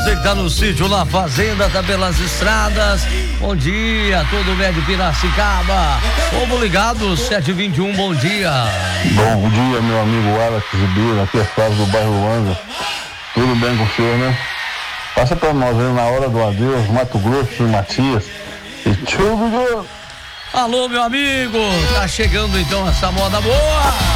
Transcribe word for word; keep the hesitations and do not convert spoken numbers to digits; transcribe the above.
você que tá no sítio, na fazenda, tá pelas estradas. Bom dia, todo médio Piracicaba. Povo ligado, sete e vinte e um, bom dia. Bom dia, meu amigo Alex Ribeiro, aqui é Flávio do bairro Luanda. Tudo bem com o senhor, né? Passa pra nós aí na hora do adeus, Mato Grosso e Matias. E tchau, alô, meu amigo, tá chegando então essa moda boa.